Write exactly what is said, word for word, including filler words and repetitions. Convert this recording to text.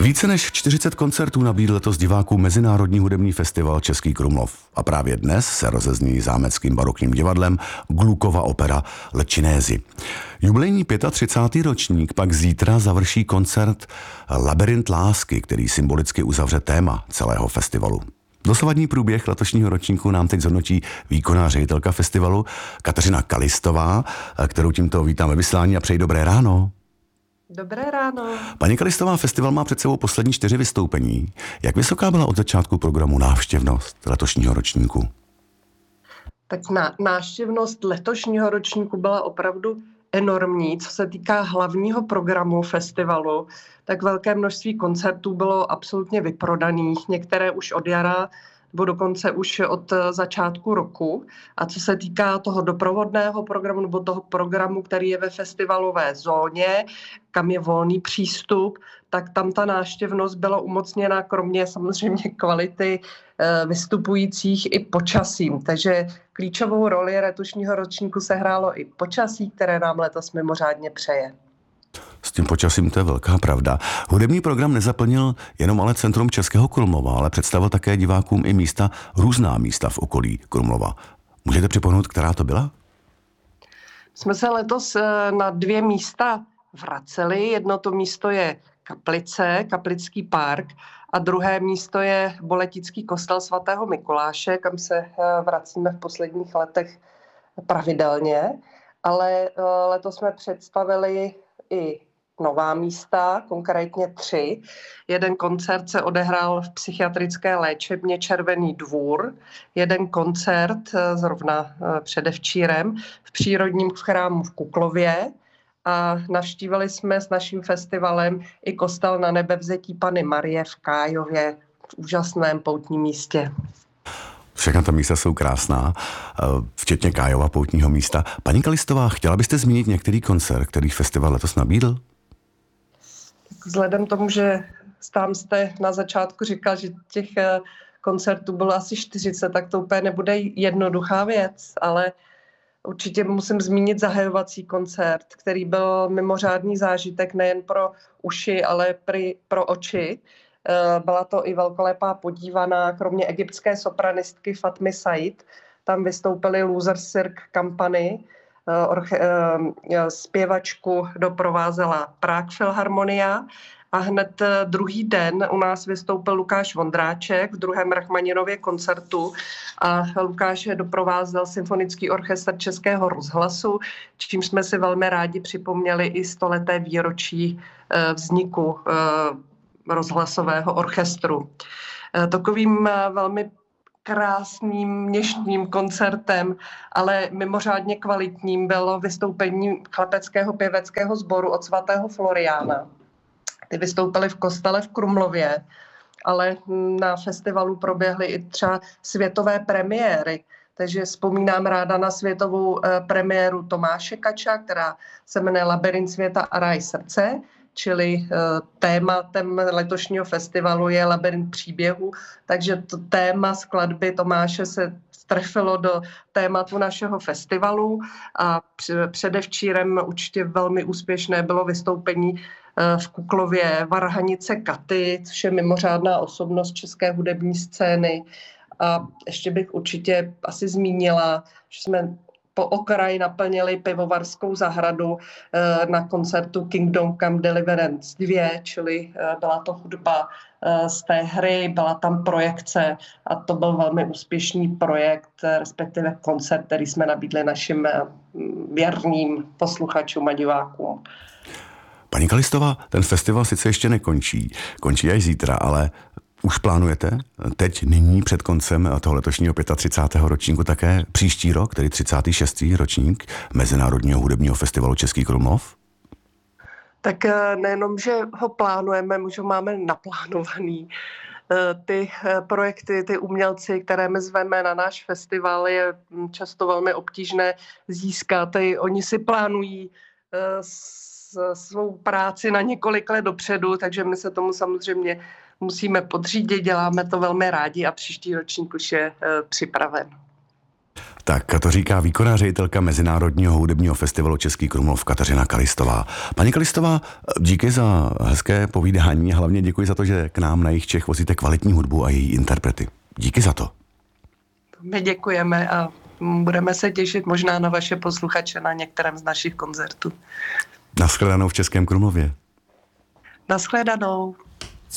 Více než čtyřicet koncertů nabídl letos divákům Mezinárodní hudební festival Český Krumlov. A právě dnes se rozezní zámeckým barokním divadlem Glukova opera Le Cinesi. Jubilejní třicátý pátý ročník pak zítra završí koncert Labyrint lásky, který symbolicky uzavře téma celého festivalu. Dosavadní průběh letošního ročníku nám teď zhodnotí výkonná ředitelka festivalu Kateřina Kalistová, kterou tímto vítám ve vysílání a přeji dobré ráno. Dobré ráno. Paní Kalistová, festival má před sebou poslední čtyři vystoupení. Jak vysoká byla od začátku programu návštěvnost letošního ročníku? Tak na, návštěvnost letošního ročníku byla opravdu enormní. Co se týká hlavního programu festivalu, tak velké množství koncertů bylo absolutně vyprodaných. Některé už od jara, nebo dokonce už od začátku roku. A co se týká toho doprovodného programu, nebo toho programu, který je ve festivalové zóně, kam je volný přístup, tak tam ta návštěvnost byla umocněna kromě samozřejmě kvality vystupujících i počasím. Takže klíčovou roli letošního ročníku sehrálo i počasí, které nám letos mimořádně přeje. S tím počasím to je velká pravda. Hudební program nezaplnil jenom ale centrum Českého Krumlova, ale představil také divákům i místa, různá místa v okolí Krumlova. Můžete připomenout, která to byla? Jsme se letos na dvě místa vraceli. Jedno to místo je Kaplice, Kaplický park, a druhé místo je Boletický kostel svatého Mikuláše, kam se vracíme v posledních letech pravidelně. Ale letos jsme představili i nová místa, konkrétně tři. Jeden koncert se odehrál v psychiatrické léčebně Červený dvůr, jeden koncert zrovna předevčírem v přírodním chrámu v Kuklově a navštívili jsme s naším festivalem i kostel Na Nebevzetí Panny Marie v Kájově, v úžasném poutním místě. Všechna ta místa jsou krásná, včetně Kájova, poutního místa. Paní Kalistová, chtěla byste zmínit některý koncert, který festival letos nabídl? Vzhledem tomu, že tam jste na začátku říkal, že těch koncertů bylo asi čtyřicet, tak to úplně nebude jednoduchá věc, ale určitě musím zmínit zahajovací koncert, který byl mimořádný zážitek nejen pro uši, ale pro oči. Byla to i velkolepá podívaná, kromě egyptské sopranistky Fatmy Said, tam vystoupili Loser Cirque Company, zpěvačku doprovázela Prague Philharmonia a hned druhý den u nás vystoupil Lukáš Vondráček v druhém Rachmaninově koncertu a Lukáše doprovázel Symfonický orchestr Českého rozhlasu, čím jsme si velmi rádi připomněli i stoleté výročí vzniku rozhlasového orchestru. Takovým velmi krásným, měštním koncertem, ale mimořádně kvalitním bylo vystoupení chlapeckého pěveckého sboru od svatého Floriána. Ty vystoupili v kostele v Krumlově, ale na festivalu proběhly i třeba světové premiéry. Takže vzpomínám ráda na světovou premiéru Tomáše Kača, která se jmenuje Labyrint světa a ráj srdce, čili tématem letošního festivalu je Labyrint příběhu, takže to téma skladby Tomáše se strefilo do tématu našeho festivalu a předevčírem určitě velmi úspěšné bylo vystoupení v Kuklově Varhanice Katy, což je mimořádná osobnost české hudební scény. A ještě bych určitě asi zmínila, že jsme po okraji naplnili pivovarskou zahradu na koncertu Kingdom Come Deliverance dva, čili byla to hudba z té hry, byla tam projekce a to byl velmi úspěšný projekt, respektive koncert, který jsme nabídli našim věrným posluchačům a divákům. Paní Kalistová, ten festival sice ještě nekončí, končí až zítra, ale už plánujete teď, nyní před koncem toho letošního třicátého pátého ročníku také příští rok, tedy třicátý šestý ročník Mezinárodního hudebního festivalu Český Krumlov? Tak nejenom, že ho plánujeme, už ho máme naplánovaný. Ty projekty, ty umělci, které my zveme na náš festival, je často velmi obtížné získat. Oni si plánují svou práci na několik let dopředu, takže my se tomu samozřejmě musíme podřídit, děláme to velmi rádi a příští ročník už je připraven. Tak to říká výkonná ředitelka Mezinárodního hudebního festivalu Český Krumlov Kateřina Kalistová. Paní Kalistová, díky za hezké povídání a hlavně děkuji za to, že k nám na Jih Čech vozíte kvalitní hudbu a její interprety. Díky za to. My děkujeme a budeme se těšit možná na vaše posluchače na některém z našich koncertů. Naschledanou v Českém Krumlově. Naschledanou.